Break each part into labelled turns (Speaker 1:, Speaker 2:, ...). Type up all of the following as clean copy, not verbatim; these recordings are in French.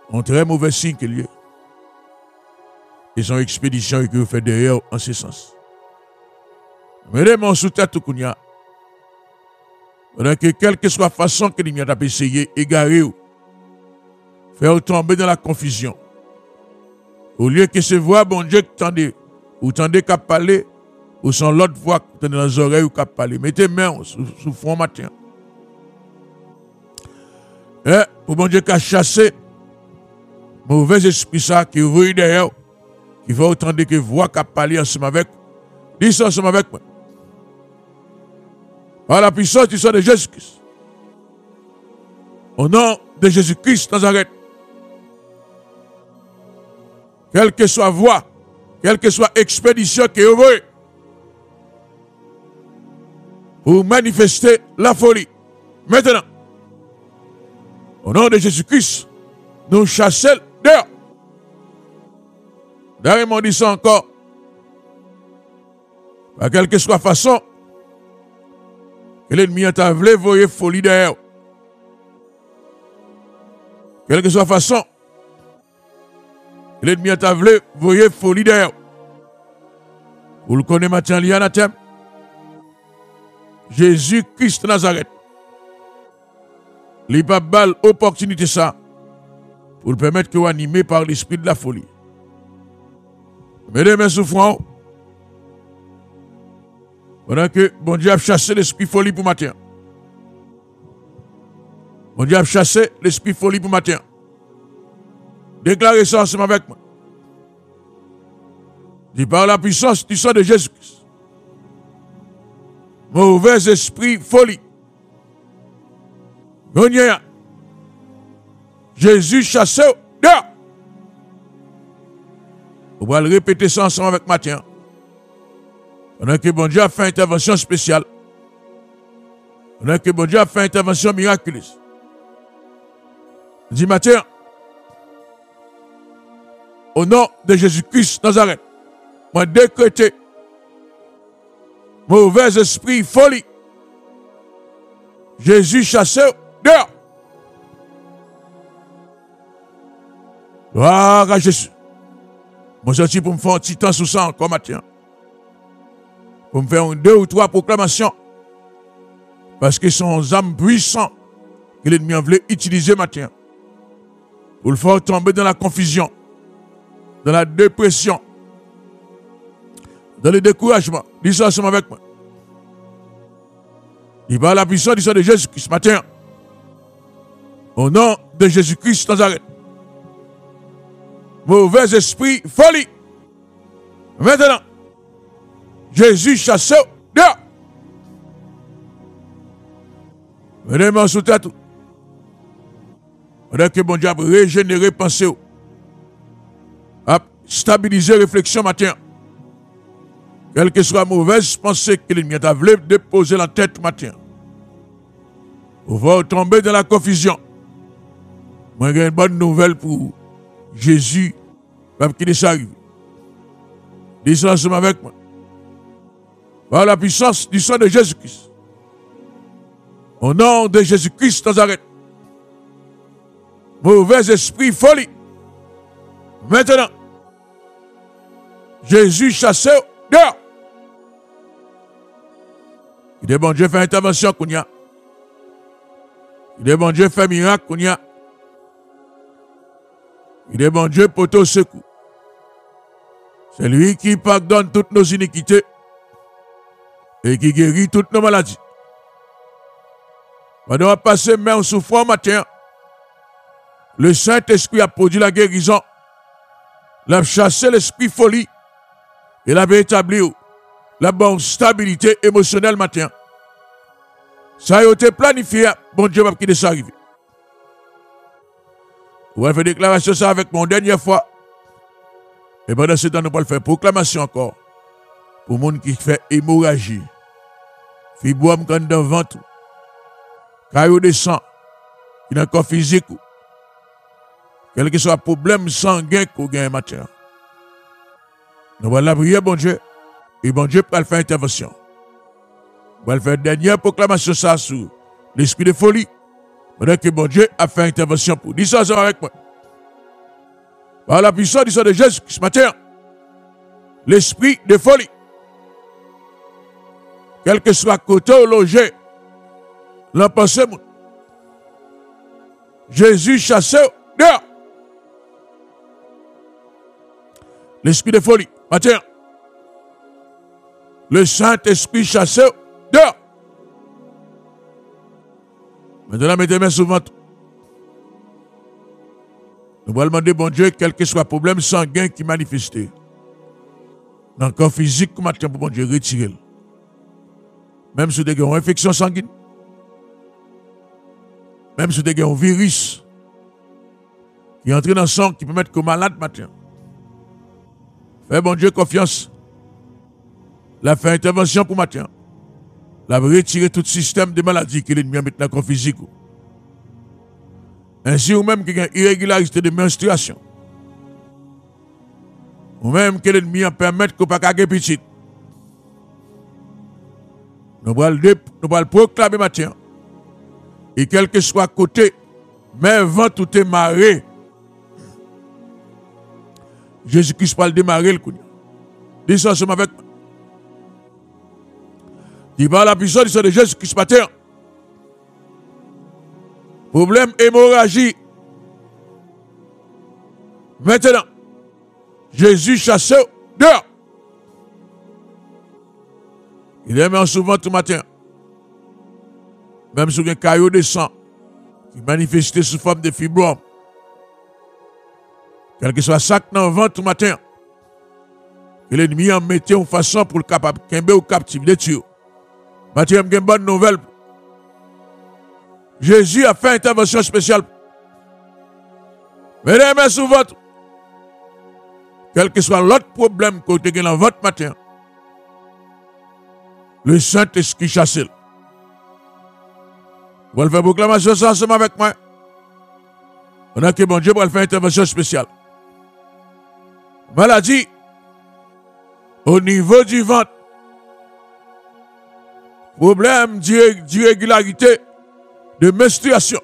Speaker 1: Un très mauvais signe qu'il y a. Et son expédition que vous faites derrière en ce sens. Mettez mon sous-tête tout qu'on y a. Pendant que quelle que soit la façon que l'ennemi a essayé d'égarer ou faire tomber dans la confusion. Au lieu que se voit bon Dieu tendez, ou tendez qu'à parler, ou son l'autre voix dans les oreilles ou qu'à parler. Mettez main sous front matin. Et pour bon Dieu qu'à chasser mauvais esprit ça qui ouvre derrière, qui va entendre que voix qu'à parler ensemble avec. Dis ça ensemble avec moi. Par la puissance du sang de Jésus-Christ. Au nom de Jésus-Christ Nazareth. Quelle que soit voie, quelle que soit expédition qui est ouverte pour manifester la folie. Maintenant, au nom de Jésus-Christ, nous chassons dehors. D'ailleurs, on dit ça encore. Par quelque soit façon, que l'ennemi a voulu voyer folie derrière. Quelle que soit façon, l'ennemi a voulu voyer folie derrière. Vous le connaissez maintenant, il y a un thème. Jésus-Christ Nazareth. Il n'y a pas balle opportunité ça pour le permettre que vous animé par l'esprit de la folie. Mettez mes souffrants. Pendant que bon Dieu a chassé l'esprit folie pour matin. Bon Dieu a chassé l'esprit folie pour matin. Déclarez ça ensemble avec moi. Dis par la puissance du sang de Jésus-Christ. Mauvais esprit folie. Jésus chassé dehors. On va le répéter ça ensemble avec matin. Pendant que bon Dieu a fait une intervention spéciale. Pendant que bon Dieu a fait une intervention miraculeuse. Dis matin, au nom de Jésus-Christ Nazareth, moi décréter mauvais esprit, folie. Jésus chassé dehors. Gloire à Jésus. Moi, je suis pour me faire un petit temps sous ça encore matin. Pour me faire 2 ou 3 proclamations. Parce que son âme puissant que l'ennemi a voulu utiliser matin. Pour le faire tomber dans la confusion. Dans la dépression. Dans le découragement. Dis ça ensemble avec moi. Il va à la puissance du sang de Jésus-Christ ce matin. Au nom de Jésus-Christ Nazareth. Mauvais esprit, folie. Maintenant, Jésus chassé dehors. Venez-moi sous tête. Pendant que bon Dieu a régénéré pensée, a stabilisé réflexion matin. Quelle que soit la mauvaise pensée que l'ennemi a voulu déposer la tête matin. On va tomber dans la confusion. Moi, j'ai une bonne nouvelle pour Jésus, même qui est arrivé. Dis ça ensemble avec moi. Par la puissance du sang de Jésus-Christ. Au nom de Jésus-Christ Nazareth. Mauvais esprit, folie. Maintenant, Jésus chassé dehors. Il est bon Dieu fait intervention qu'on y a. Il est bon Dieu fait miracle qu'on y a. Il est bon Dieu pour tout secours. C'est lui qui pardonne toutes nos iniquités et qui guérit toutes nos maladies. Pendant à passer main au souffrant matin, le Saint-Esprit a produit la guérison, l'a chassé l'esprit folie et l'a établi la bonne stabilité émotionnelle matin. Ça a été planifié, bon Dieu va qui ça arriver. On va faire déclaration ça avec mon dernière fois. Et pendant ce temps, nous allons faire proclamation encore. Pour les gens qui fait hémorragie. Fibrome quand dans le ventre. Caillou de sang. Qui n'a encore physique. Quel que soit le problème sanguin qu'on gagne matin. Nous allons prier, bon Dieu. Et bon Dieu peut faire intervention. On va faire une dernière proclamation ça sur l'esprit de folie. Pendant que bon Dieu a fait intervention pour. Dis ça avec moi. Par la puissance du sang de Jésus ce matin, l'esprit de folie, quel que soit côté ou logé, l'empensé, Jésus chassé dehors. L'esprit de folie, matin, le Saint-Esprit chassé dehors. Maintenant, mettez main sur ventre. Nous allons demander, bon Dieu, quel que soit le problème sanguin qui manifeste. Dans le corps physique, comment pour bon Dieu retirer. Même si vous avez une infection sanguine, même si vous avez un virus qui entre dans le sang, qui peut mettre comme malade matin. Fais bon Dieu confiance. La fait intervention pour matin. La retirer tout système de maladie que l'ennemi a mis dans le corps physique. Ainsi, ou même qui a une irrégularité de menstruation. Ou même que l'ennemi a permis qu'on ne puisse pas petit. Nous allons proclamer matin. Et quel que soit côté, mais vent tout est marré. Jésus-Christ va le démarrer le coup. Dis ça ensemble avec moi. Dis par la puissance de Jésus-Christ matin. Problème hémorragie. Maintenant, Jésus chasse dehors. Il aime souvent tout matin. Même sur un caillou de sang qui manifestait sous forme de fibrome. Quel que soit ça dans le ventre tout matin, que l'ennemi en mettait en façon pour le capable de ou captif de tuer. Matin, il y a une bonne nouvelle. Jésus a fait une intervention spéciale. Mesdames, sous votre, quel que soit l'autre problème que vous avez dans votre matin, le Saint-Esprit chasse. Vous allez faire proclamation ensemble avec moi. On a que bon Dieu pour faire une intervention spéciale. Maladie au niveau du ventre. Problème d'irrégularité de menstruation.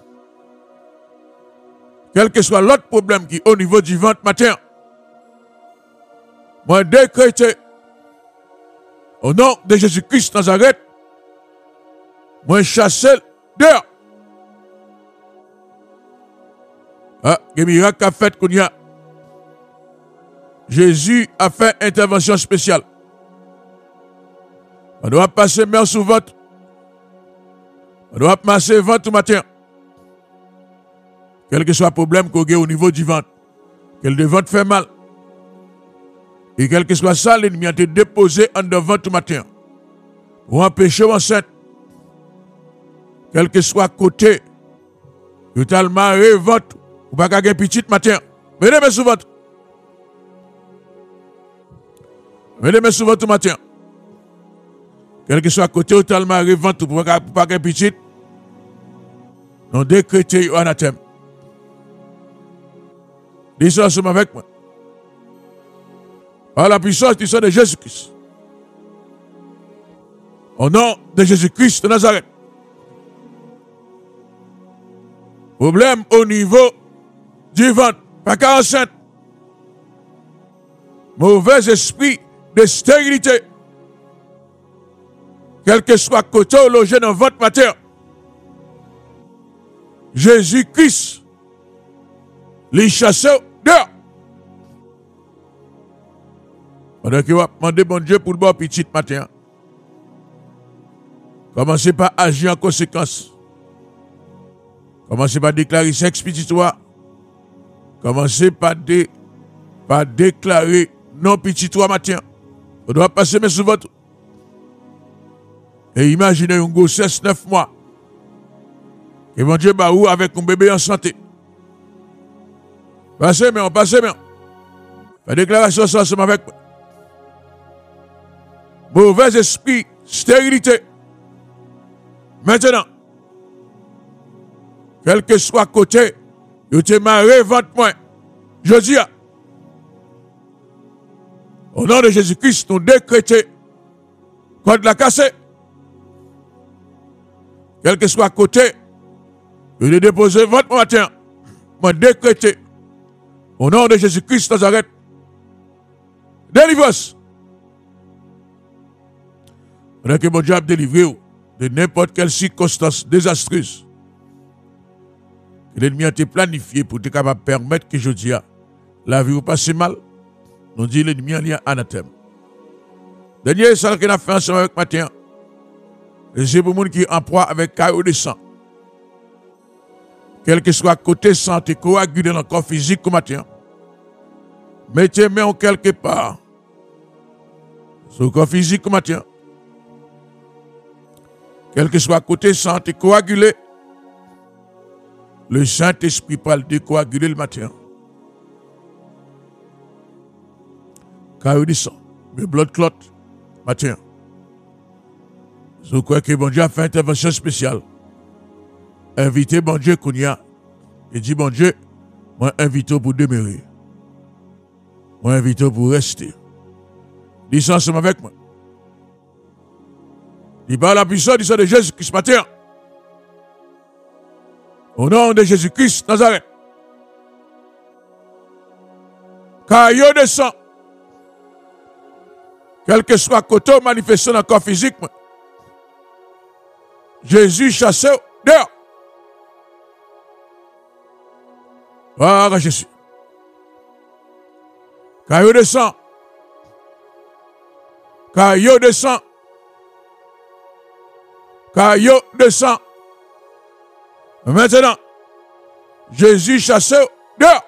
Speaker 1: Quel que soit l'autre problème qui est au niveau du ventre matin. Moi décrété au nom de Jésus-Christ Nazareth. Moi chassé dehors. Ah, le miracle a fait qu'on y a. Jésus a fait intervention spéciale. On doit passer main sous ventre. On doit passer ventre tout matin. Quel que soit le problème qu'on a au niveau du ventre. Quel de ventre fait mal. Et quel que soit ça, l'ennemi a été déposé en devant tout matin. Pour empêcher enceinte. Quel que soit côté. Totalement ventre. Ou pas qu'à petit matin. Mesdames sous ventre. Mesdames sous ventre tout matin. Quel que soit côté totalement ventre. Ou pas qu'à petit. Nous décrétons un anathème. Dis ça ensemble avec moi. Par la puissance du sang de Jésus-Christ. Au nom de Jésus-Christ de Nazareth. Problème au niveau du ventre. Pas qu'à enceinte. Mauvais esprit de stérilité. Quel que soit côté ou logé dans votre matière. Jésus-Christ. Les chasseurs dehors. Pendant que vous demandez bon Dieu pour le bon petit matin. Commencez par agir en conséquence. Commencez par déclarer sexe petit toi. Commencez par déclarer non petit toi matin. On doit passer mes sous votre. Et imaginez une grossesse 9 mois. Et mon Dieu baou avec un bébé en santé. Passez mais on passe mais. Faites déclaration ensemble avec moi. Mauvais esprit, stérilité. Maintenant, quel que soit côté, vous te marrez ventre moins. Je dis, au nom de Jésus-Christ, nous décrétons contre la cassée. Quel que soit côté, vous te déposez votre matin. Moi décrétez Au nom de Jésus-Christ Nazareth, délivrance. Pendant que mon Dieu a délivré de n'importe quelle circonstance désastreuse que l'ennemi a été planifié pour te capable de permettre que je dise la vie vous passe mal, nous dit l'ennemi en lien anathème. Dernier, ça qu'on a fait ensemble avec matin, c'est pour les gens qui en proie avec caillou de sang. Quel que soit côté santé, coagulé dans le corps physique comme matin, mettez main quelque part sur le corps physique comme matin. Quel que soit côté santé, coagulé, le Saint-Esprit parle de décoaguler le matin. Caillou de sang, le blood clot, matin. Je crois que bon Dieu a fait une intervention spéciale. Invitez bon Dieu qu'on y a. Et dit bon Dieu, moi invite pour demeurer. Moi invite pour rester. Dis ça ensemble avec moi. Dis par la puissance de Jésus-Christ ce matin. Au nom de Jésus-Christ Nazareth. Caillou de sang. Quel que soit le côté manifesté dans le corps physique, Jésus chassé dehors. Voilà Jésus. Caillou de sang. Caillou de sang. Caillou de sang. Maintenant, Jésus chassé dehors.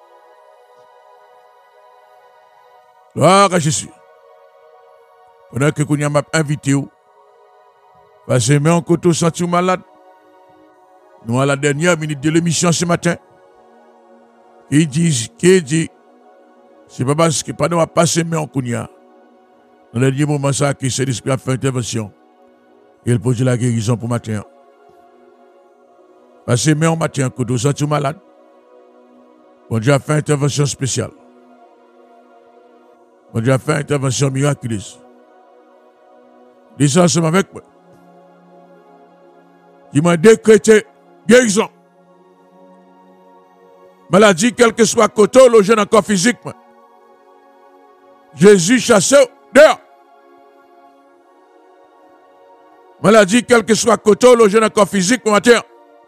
Speaker 1: Gloire à Jésus. Pendant que nous m'a invité, parce que on côté senti malade. Nous à la dernière minute de l'émission ce matin, qui dit, c'est pas parce que pas nous a passé mais on kounya. Dans le dernier moment ça que c'est l'esprit a fait intervention. Il pose la guérison pour matin. Parce que mais on matin côté senti malade. Bon Dieu a fait intervention spéciale. Bon Dieu a fait intervention miraculeuse. Dis ça ensemble avec moi. Qui m'a décrété guérison. Maladie, quel que soit côté, le jeune encore physique. Jésus chassé dehors. Maladie, quel que soit côté, le jeune encore physique, matin.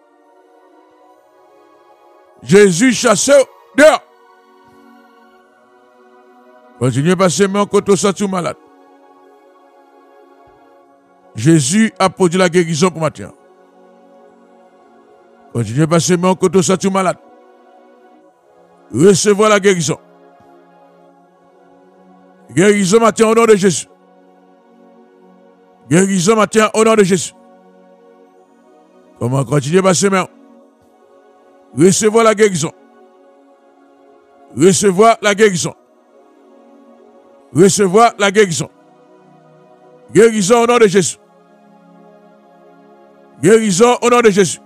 Speaker 1: Jésus chassé dehors. Continuez à passer mon côté senti malade. Jésus a produit la guérison pour matin. Continuez à passer mon côté senti malade. Recevoir la guérison. Guérison matin au nom de Jésus. Guérison matin au nom de Jésus. Comment continuer à passer main? Recevoir la guérison. Recevoir la guérison. Recevoir la guérison. Guérison au nom de Jésus. Guérison au nom de Jésus.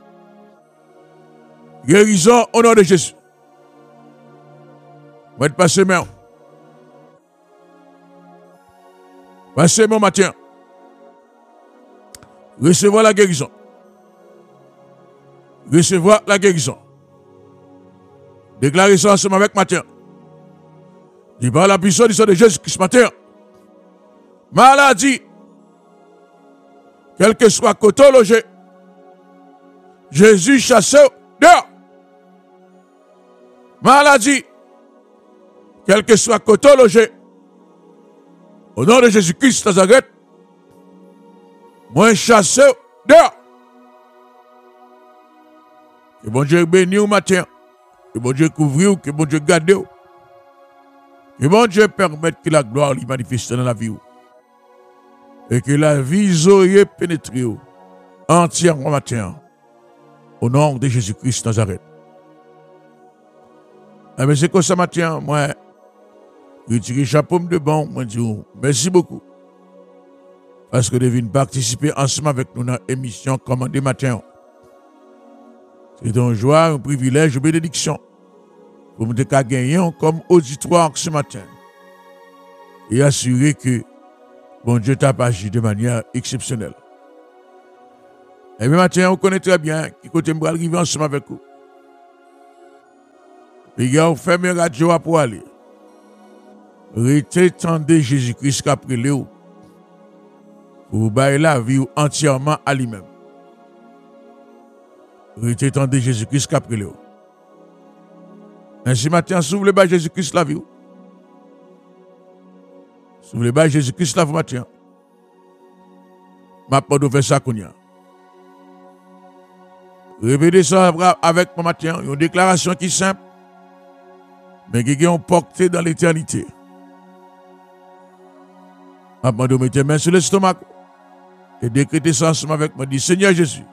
Speaker 1: Guérison au nom de Jésus. Vous êtes passé main. Passez mon matin. Recevoir la guérison. Recevoir la guérison. Déclarez ça ensemble avec matin. Dis par la puissance de Jésus-Christ matin. Maladie. Quel que soit côté logé. Jésus chassé dehors. Maladie. Quel que soit côté logé. Au nom de Jésus-Christ Nazareth. Moi chassé dehors. Que bon Dieu bénisse au matin. Que bon Dieu couvre, que bon Dieu garde. Que bon Dieu permette que la gloire lui manifeste dans la vie. Et que la vie soit pénétrée entièrement matin. Au nom de Jésus-Christ Nazareth. Mais c'est comme ça matin, moi, je tire le chapeau de bon, moi je dis merci beaucoup. Parce que vous devez participer ensemble avec nous dans l'émission Commandé matin. C'est une joie, un privilège, une bénédiction pour nous gagner comme auditoire ce matin. Et assurer que bon Dieu t'a agi de manière exceptionnelle. Et bien matin, on connaît très bien qui côté me arriver ensemble avec vous. Les gars, on ferme la radio pour aller. Restez tendez Jésus-Christ qu'après Léo. Pour bailler la vie entièrement à lui-même. Restez tendez Jésus-Christ qu'après Léo. Ainsi matin, s'ouvre le bas Jésus-Christ la vie. S'ouvre le bas Jésus-Christ la vie matin. Ma pas de faire ça qu'on y a. Répétez ça avec moi matin, une déclaration qui est simple, mais qui est portée dans l'éternité. Avant de mettre main sur l'estomac et décréter ça ensemble avec moi, dit Seigneur Jésus,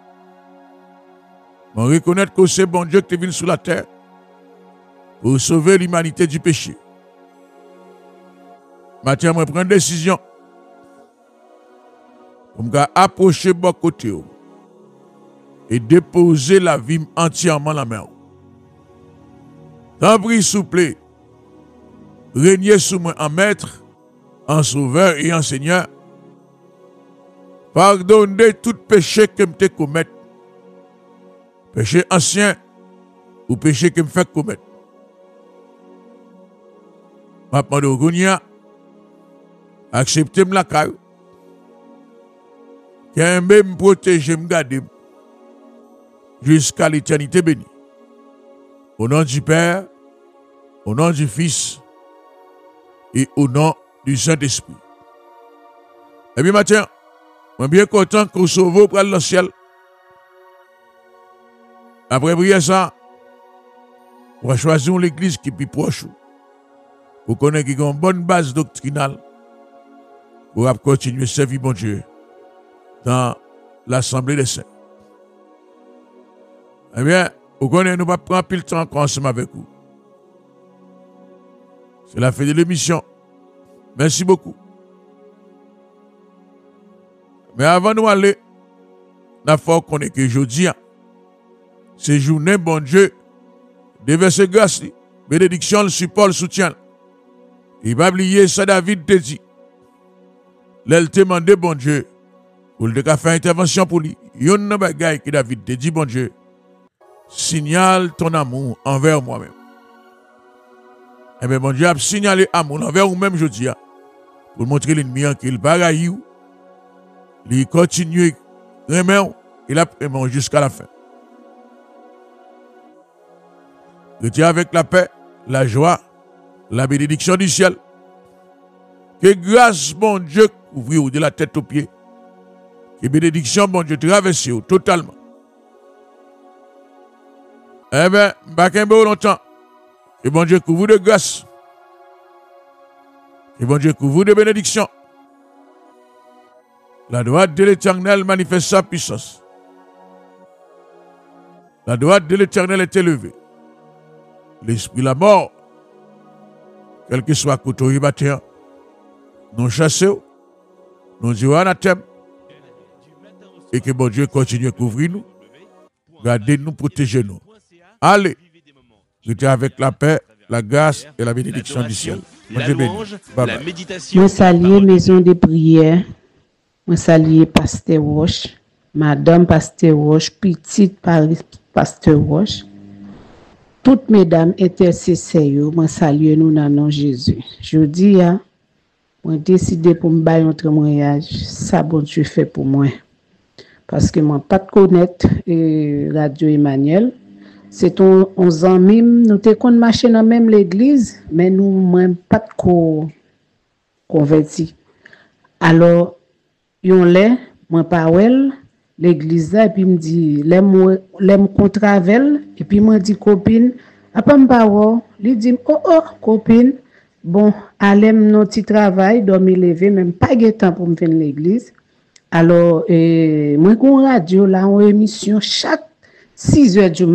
Speaker 1: je reconnais que c'est bon Dieu qui est venu sur la terre pour sauver l'humanité du péché. Maintenant, je prends une décision pour me approcher de mon côté et déposer la vie entièrement dans la main. Tant pis, s'il vous plaît, régnez sous moi en maître, en sauveur et en seigneur. Pardonnez tout péché que je commis. Péché ancien ou péché que je fais commettre. Maintenant, de acceptez-moi la caille. Qu'un me protège, me garde jusqu'à l'éternité bénie. Au nom du Père, au nom du Fils et au nom du Saint-Esprit. Et bien, matin, je suis bien content que vous sauvez pour le ciel. Après prier ça, on va choisir l'église qui est plus proche. Pour connaître qu'il y a une bonne base doctrinale pour continuer à servir bon Dieu dans l'Assemblée des Saints. Eh bien, vous connaissez, nous ne prendre plus le temps encore ensemble avec vous. C'est la fin de l'émission. Merci beaucoup. Mais avant de nous aller, il faut qu'on ait que jeudi, c'est journée, bon Dieu, déverser grâce, bénédiction, le support, le soutien. Il va oublier ça, David te dit. L'elle te demande, bon Dieu, pour le faire intervention pour lui. Il y a un bagage que David te dit, bon Dieu, signale ton amour envers moi-même. Eh bien, bon Dieu a signalé amour envers vous-même, je dis, pour montrer l'ennemi qu'il bagaille, il continue, il a aimé jusqu'à la fin. Retiens avec la paix, la joie, la bénédiction du ciel. Que grâce, bon Dieu, couvre de la tête aux pieds. Que bénédiction, bon Dieu, traverse totalement. Eh bien, pas qu'un beau longtemps. Que bon Dieu couvre de grâce. Que bon Dieu couvre de bénédiction. La droite de l'Éternel manifeste sa puissance. La droite de l'Éternel est élevée. L'esprit la mort, quel que soit couteau et bâtiment, nous chassons, nous disons anathème, et que bon Dieu continue à couvrir nous, garder nous, protéger nous. Allez, restez avec la paix, la grâce et la bénédiction du ciel.
Speaker 2: La louange, la méditation.
Speaker 3: Moi saluer maison de prière. Moi saluer Pasteur Roche, Madame Pasteur Roche, petite Pasteur Roche. Toutes mesdames intercesseurs, moi salue nous dans le nom de Jésus. Je dis, moi décidé pour me bailler un témoignage, ça bon Dieu fait pour moi. Parce que moi pas de connaître Radio Emmanuel. C'est on ami, nous te connaissons marcher dans même l'église, mais nous même pas de converti. Alors, yon lè, moi parole l'église là, et puis me dit l'aime contravel, et puis moi dit copine, après me parole, il dit oh copine, bon, allez mon petit travail, dormir lever, même pas de temps pour me venir l'église. Alors moi qu'on radio là, en émission chaque 6 heures du matin.